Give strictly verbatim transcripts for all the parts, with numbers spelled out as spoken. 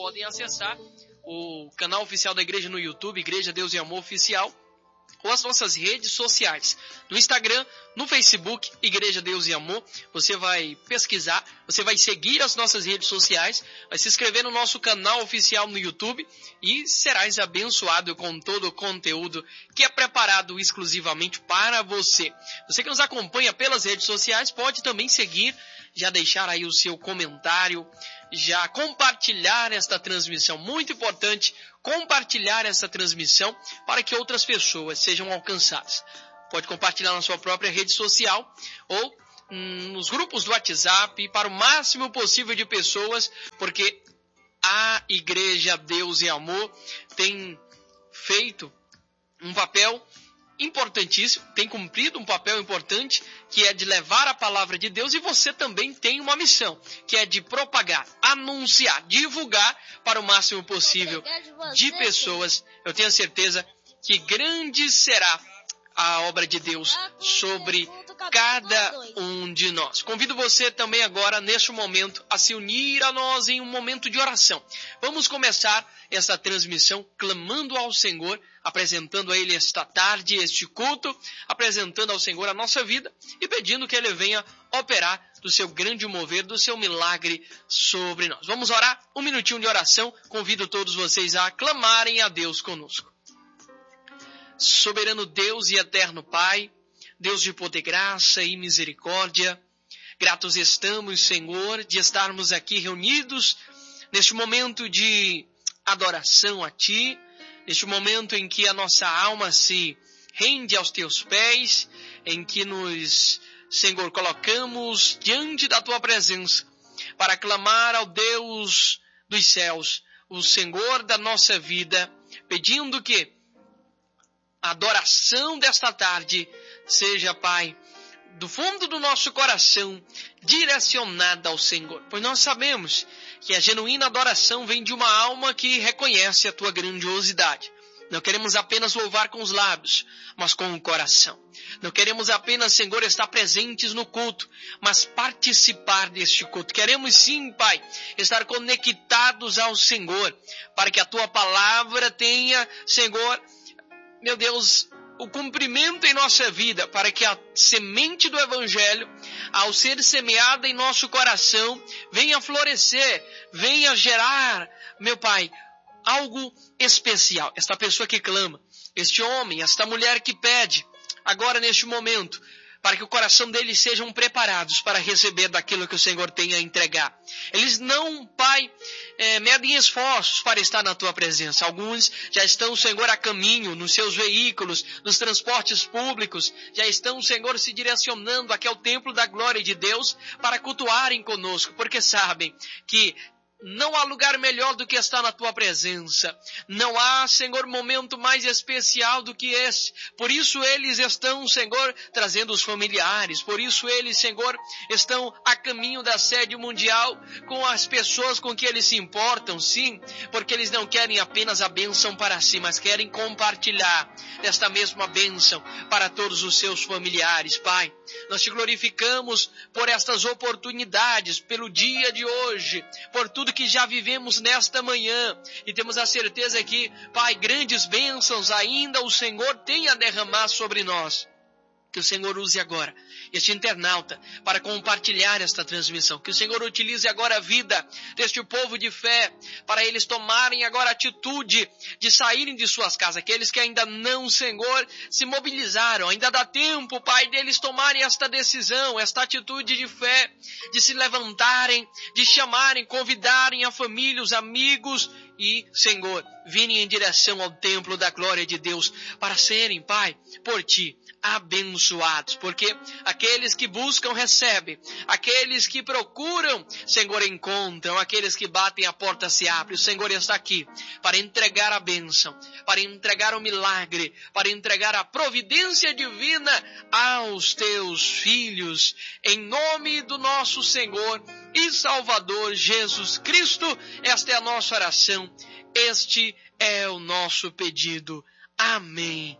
podem acessar o canal oficial da igreja no YouTube, Igreja Deus e Amor Oficial, ou as nossas redes sociais, no Instagram, no Facebook, Igreja Deus e Amor. Você vai pesquisar, você vai seguir as nossas redes sociais, vai se inscrever no nosso canal oficial no YouTube e serás abençoado com todo o conteúdo que é preparado exclusivamente para você. Você que nos acompanha pelas redes sociais pode também seguir, já deixar aí o seu comentário, já compartilhar esta transmissão. Muito importante compartilhar essa transmissão para que outras pessoas sejam alcançadas. Pode compartilhar na sua própria rede social ou hum, nos grupos do WhatsApp para o máximo possível de pessoas, porque a Igreja Deus e Amor tem feito um papel importantíssimo, tem cumprido um papel importante, que é de levar a palavra de Deus, e você também tem uma missão, que é de propagar, anunciar, divulgar para o máximo possível de pessoas. Eu tenho certeza que grande será a obra de Deus sobre cada um de nós. Convido você também agora, neste momento, a se unir a nós em um momento de oração. Vamos começar essa transmissão clamando ao Senhor, apresentando a Ele esta tarde, este culto, apresentando ao Senhor a nossa vida e pedindo que Ele venha operar do seu grande mover, do seu milagre sobre nós. Vamos orar? Um minutinho de oração. Convido todos vocês a clamarem a Deus conosco. Soberano Deus e eterno Pai, Deus de poder, graça e misericórdia, gratos estamos, Senhor, de estarmos aqui reunidos neste momento de adoração a Ti, neste momento em que a nossa alma se rende aos Teus pés, em que nos, Senhor, colocamos diante da Tua presença para clamar ao Deus dos céus, o Senhor da nossa vida, pedindo que a adoração desta tarde seja, Pai, do fundo do nosso coração, direcionada ao Senhor. Pois nós sabemos que a genuína adoração vem de uma alma que reconhece a Tua grandiosidade. Não queremos apenas louvar com os lábios, mas com o coração. Não queremos apenas, Senhor, estar presentes no culto, mas participar deste culto. Queremos sim, Pai, estar conectados ao Senhor, para que a Tua palavra tenha, Senhor, meu Deus, o cumprimento em nossa vida, para que a semente do Evangelho, ao ser semeada em nosso coração, venha florescer, venha gerar, meu Pai, algo especial. Esta pessoa que clama, este homem, esta mulher que pede, agora neste momento, para que o coração deles sejam preparados para receber daquilo que o Senhor tem a entregar. Eles não, Pai, é, medem esforços para estar na Tua presença. Alguns já estão, Senhor, a caminho, nos seus veículos, nos transportes públicos, já estão, Senhor, se direcionando aqui ao templo da glória de Deus para cultuarem conosco, porque sabem que não há lugar melhor do que estar na Tua presença. Não há, Senhor, momento mais especial do que esse. Por isso eles estão, Senhor, trazendo os familiares. Por isso eles, Senhor, estão a caminho da sede mundial com as pessoas com que eles se importam, sim. Porque eles não querem apenas a bênção para si, mas querem compartilhar esta mesma bênção para todos os seus familiares. Pai, nós Te glorificamos por estas oportunidades, pelo dia de hoje, por tudo que já vivemos nesta manhã, e temos a certeza que, Pai, grandes bênçãos ainda o Senhor tem a derramar sobre nós. Que o Senhor use agora este internauta para compartilhar esta transmissão. Que o Senhor utilize agora a vida deste povo de fé para eles tomarem agora a atitude de saírem de suas casas. Aqueles que ainda não, Senhor, se mobilizaram. Ainda dá tempo, Pai, deles tomarem esta decisão, esta atitude de fé, de se levantarem, de chamarem, convidarem a família, os amigos e, Senhor, virem em direção ao templo da glória de Deus para serem, Pai, por Ti abençoados, porque aqueles que buscam recebem, aqueles que procuram, Senhor, encontram, aqueles que batem a porta se abre. O Senhor está aqui para entregar a bênção, para entregar o milagre, para entregar a providência divina aos Teus filhos, em nome do nosso Senhor e Salvador Jesus Cristo. Esta é a nossa oração, este é o nosso pedido. Amém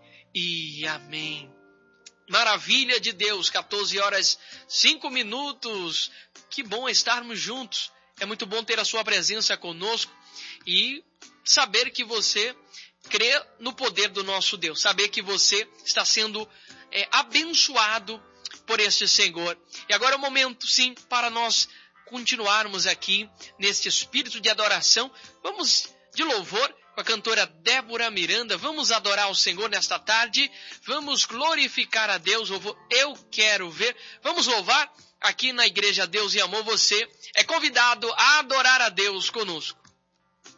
e amém. Maravilha de Deus, quatorze horas, cinco minutos. Que bom estarmos juntos. É muito bom ter a sua presença conosco e saber que você crê no poder do nosso Deus. Saber que você está sendo é, abençoado por este Senhor. E agora é o momento, sim, para nós continuarmos aqui neste espírito de adoração. Vamos de louvor com a cantora Débora Miranda. Vamos adorar o Senhor nesta tarde. Vamos glorificar a Deus. Eu quero ver. Vamos louvar aqui na Igreja Deus e Amor. Você é convidado a adorar a Deus conosco.